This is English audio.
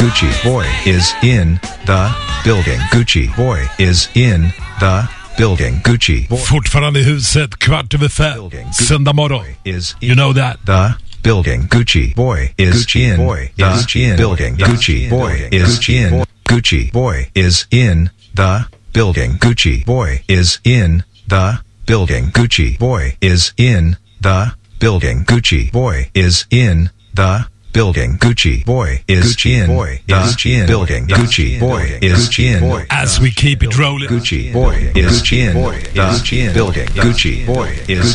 Gucci boy is in the building. Gucci boy is in the building. Gucci boy. Fortfarande i huset, 4:15. Söndag morgon. You know that. The building. Gucci boy is in the building. Gucci boy is in. Gucci boy is in the building. Gucci boy is in the building. Gucci boy is in the building. Gucci boy is in the building. Gucci boy is in the building. Gucci boy is in. As we keep it rolling. Gucci boy is in the building. Gucci boy is